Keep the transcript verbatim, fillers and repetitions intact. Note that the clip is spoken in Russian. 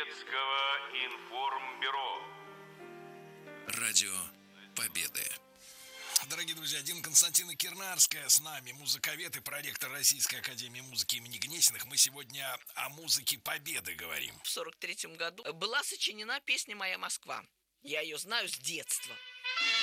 Советского информбюро. Радио Победы. Дорогие друзья, Дина Константина Кирнарская с нами, музыковед и проректор Российской академии музыки имени Гнесиных. Мы сегодня о музыке Победы говорим. В сорок третьем году была сочинена песня «Моя Москва». Я ее знаю с детства.